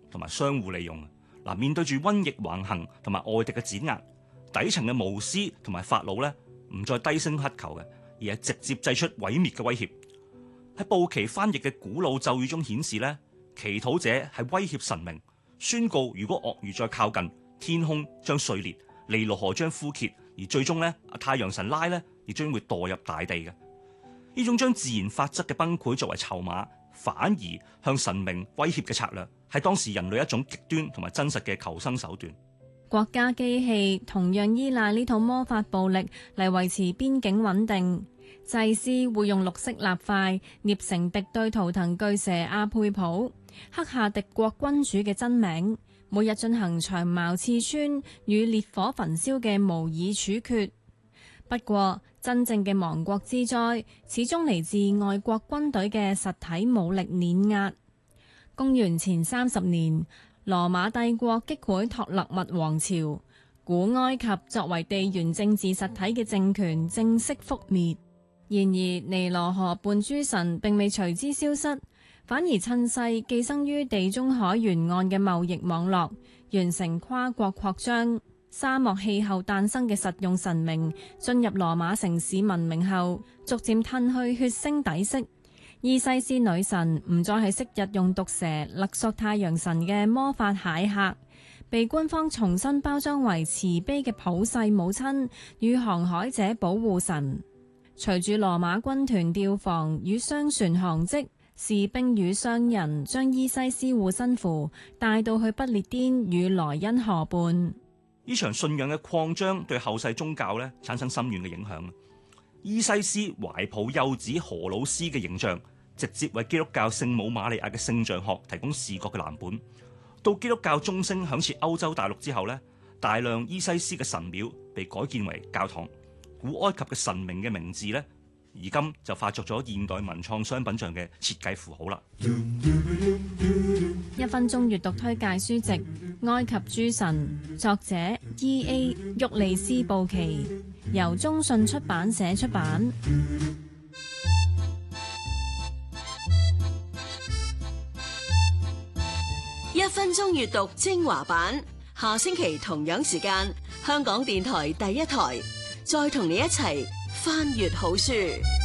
同埋相互利用。嗱，面對住瘟疫橫行同埋外敵嘅碾壓，底層嘅巫師同埋法老咧唔再低聲乞求嘅，而係直接祭出毀滅嘅威脅。喺布奇翻譯嘅古老咒語中顯示咧，祈禱者係威脅神明，宣告如果鱷魚再靠近，天空將碎裂，尼羅河將枯竭，而最終咧太陽神拉咧亦將會墮入大地嘅。呢種將自然法則嘅崩潰作為籌碼，反而向神明威脅嘅策略，係當時人類一種極端同埋真實嘅求生手段。 國家機器同樣依賴呢套魔法暴力嚟維持邊境穩定。祭司會用綠色蠟塊捏成敵對圖騰巨蛇阿佩普，刻下敵國君主嘅真名，每日進行長矛刺穿與烈火焚燒嘅模擬處決。不過，真正嘅亡國之災始終嚟自外國軍隊嘅實體武力碾壓。公元前30年，羅馬帝國擊潰托勒密王朝，古埃及作為地緣政治實體嘅政權正式覆滅。然而，尼羅河畔諸神並未隨之消失，反而趁勢寄生於地中海沿岸嘅貿易網絡，完成跨國擴張。沙漠氣候誕生嘅實用神明進入羅馬城市文明後，逐漸褪去血腥底色。伊西斯女神唔再係昔日用毒蛇勒索太陽神嘅魔法蟹客，被官方重新包裝為慈悲嘅普世母親與航海者保護神。隨住羅馬軍團調防與商船航跡，士兵與商人將伊西斯護身符帶到去不列顛與萊茵河畔。 呢場信仰嘅擴張對後世宗教咧產生深遠嘅影響。伊西斯懷抱幼子荷魯斯嘅形象，直接為基督教聖母瑪利亞嘅聖像學提供視覺嘅藍本。到基督教鐘聲響徹歐洲大陸之後咧，大量伊西斯嘅神廟被改建為教堂。古埃及嘅神明嘅名字咧，而今就化作咗現代文創商品上嘅設計符號啦。 1分鐘閱讀推介書籍《埃及諸神》，作者 E.A. 沃利斯布奇，由中信出版社出版。 1分鐘閱讀精華版，下星期同樣時間，香港電台第一台，再同你一齊翻閱好書。